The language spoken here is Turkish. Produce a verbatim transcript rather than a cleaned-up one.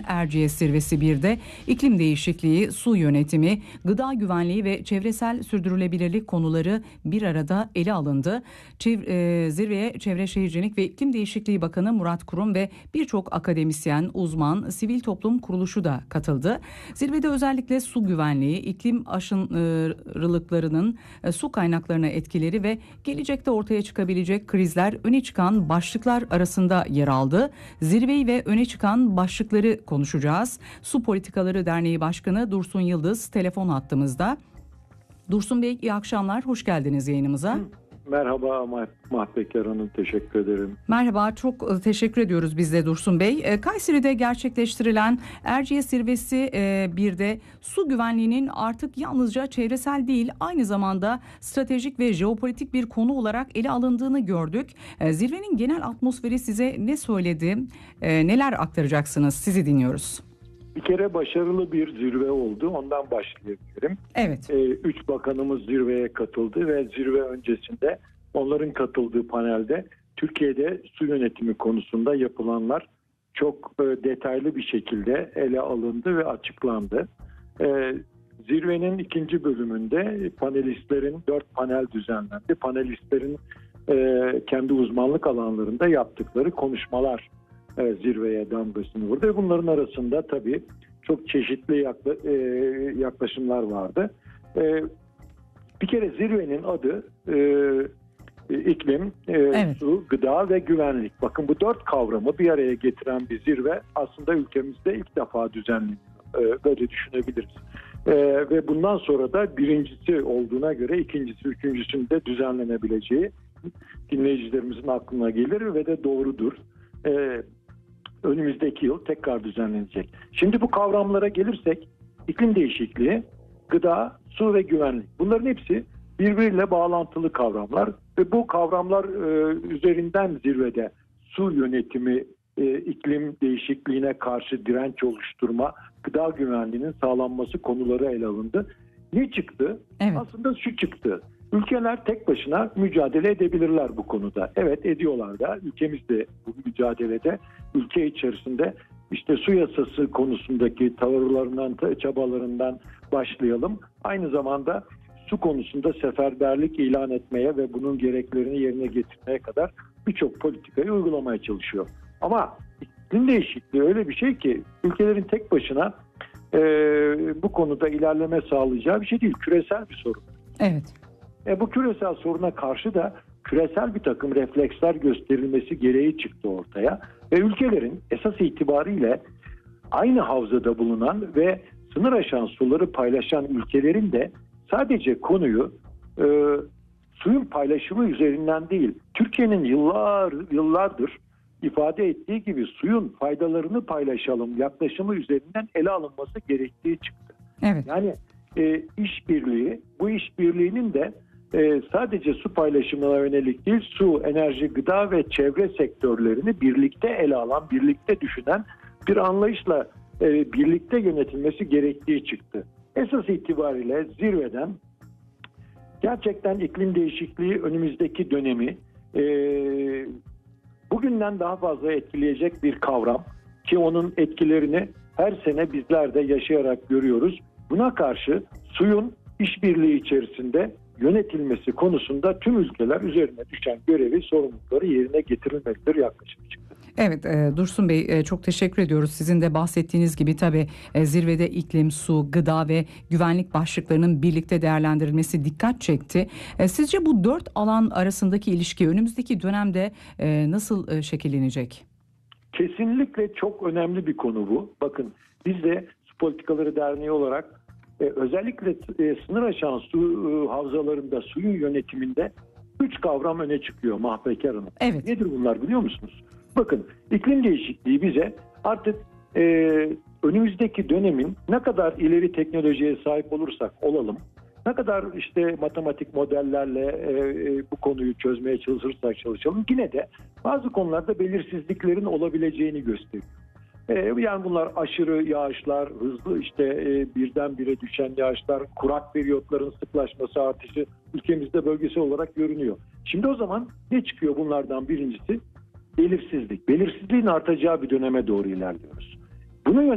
Erciyes Zirvesi birde iklim değişikliği, su yönetimi, gıda güvenliği ve çevresel sürdürülebilirlik konuları bir arada ele alındı. Çev- e, zirveye Çevre Şehircilik ve İklim Değişikliği Bakanı Murat Kurum ve birçok akademisyen, uzman, sivil toplum kuruluşu da katıldı. Zirvede özellikle su güvenliği, iklim aşırılıklarının e, su kaynaklarına etkileri ve gelecekte ortaya çıkabilecek krizler öne çıkan başlıklar arasında yer aldı. Zirveyi ve öne çıkan başlıkları konuşacağız. Su Politikaları Derneği Başkanı Dursun Yıldız telefon hattımızda. Dursun Bey, iyi akşamlar, hoş geldiniz yayınımıza. Merhaba Mahpekar Hanım, teşekkür ederim. Merhaba, çok teşekkür ediyoruz biz de Dursun Bey. Kayseri'de gerçekleştirilen Erciyes Zirvesi birde su güvenliğinin artık yalnızca çevresel değil, aynı zamanda stratejik ve jeopolitik bir konu olarak ele alındığını gördük. Zirvenin genel atmosferi size ne söyledi? Neler aktaracaksınız? Sizi dinliyoruz. Bir kere başarılı bir zirve oldu. Ondan başlayabilirim. Evet. Ee, üç bakanımız zirveye katıldı ve zirve öncesinde onların katıldığı panelde Türkiye'de su yönetimi konusunda yapılanlar çok e, detaylı bir şekilde ele alındı ve açıklandı. Ee, zirvenin ikinci bölümünde panelistlerin dört panel düzenlendi. Panelistlerin e, kendi uzmanlık alanlarında yaptıkları konuşmalar zirveye damgasını vurdu. Bunların arasında tabii çok çeşitli yaklaşımlar vardı. Bir kere zirvenin adı iklim, evet. su, gıda ve güvenlik. Bakın bu dört kavramı bir araya getiren bir zirve aslında ülkemizde ilk defa düzenleniyor. Böyle düşünebiliriz. Ve bundan sonra da birincisi olduğuna göre ikincisi, üçüncüsünde düzenlenebileceği dinleyicilerimizin aklına gelir ve de doğrudur. Önümüzdeki yıl tekrar düzenlenecek. Şimdi bu kavramlara gelirsek, iklim değişikliği, gıda, su ve güvenlik. Bunların hepsi birbiriyle bağlantılı kavramlar ve bu kavramlar e, üzerinden zirvede su yönetimi, e, iklim değişikliğine karşı direnç oluşturma, gıda güvenliğinin sağlanması konuları ele alındı. Ne çıktı? Evet. Aslında şu çıktı. Ülkeler tek başına mücadele edebilirler bu konuda. Evet, ediyorlar da. Ülkemiz de bu mücadelede ülke içerisinde işte su yasası konusundaki tavırlarından, çabalarından başlayalım. Aynı zamanda su konusunda seferberlik ilan etmeye ve bunun gereklerini yerine getirmeye kadar birçok politikayı uygulamaya çalışıyor. Ama iklim değişikliği öyle bir şey ki ülkelerin tek başına e, bu konuda ilerleme sağlayacağı bir şey değil. Küresel bir sorun. Evet. E bu küresel soruna karşı da küresel bir takım refleksler gösterilmesi gereği çıktı ortaya. Ve ülkelerin esas itibariyle aynı havzada bulunan ve sınır aşan suları paylaşan ülkelerin de sadece konuyu e, suyun paylaşımı üzerinden değil, Türkiye'nin yıllar yıllardır ifade ettiği gibi suyun faydalarını paylaşalım yaklaşımı üzerinden ele alınması gerektiği çıktı. Evet. Yani e, işbirliği, bu işbirliğinin de e, sadece su paylaşımına yönelik değil, su, enerji, gıda ve çevre sektörlerini birlikte ele alan, birlikte düşünen bir anlayışla e, birlikte yönetilmesi gerektiği çıktı. Esas itibariyle zirveden gerçekten iklim değişikliği önümüzdeki dönemi e, bugünden daha fazla etkileyecek bir kavram ki onun etkilerini her sene bizler de yaşayarak görüyoruz. Buna karşı suyun işbirliği içerisinde yönetilmesi konusunda tüm ülkeler üzerine düşen görevi, sorumlulukları yerine getirilmelidir yaklaşımı çıktı. Evet e, Dursun Bey, e, çok teşekkür ediyoruz. Sizin de bahsettiğiniz gibi tabii e, zirvede iklim, su, gıda ve güvenlik başlıklarının birlikte değerlendirilmesi dikkat çekti. E, sizce bu dört alan arasındaki ilişki önümüzdeki dönemde e, nasıl e, şekillenecek? Kesinlikle çok önemli bir konu bu. Bakın biz de Su Politikaları Derneği olarak e, özellikle e, sınır aşan su e, havzalarında suyun yönetiminde üç kavram öne çıkıyor Mahpekar Hanım. Evet. Nedir bunlar biliyor musunuz? Bakın iklim değişikliği bize artık e, önümüzdeki dönemin ne kadar ileri teknolojiye sahip olursak olalım, ne kadar işte matematik modellerle e, e, bu konuyu çözmeye çalışırsak çalışalım, yine de bazı konularda belirsizliklerin olabileceğini gösteriyor. E, yani bunlar aşırı yağışlar, hızlı işte e, birdenbire düşen yağışlar, kurak periyotların sıklaşması artışı ülkemizde bölgesel olarak görünüyor. Şimdi o zaman ne çıkıyor bunlardan birincisi? Belirsizlik. Belirsizliğin artacağı bir döneme doğru ilerliyoruz. Bunu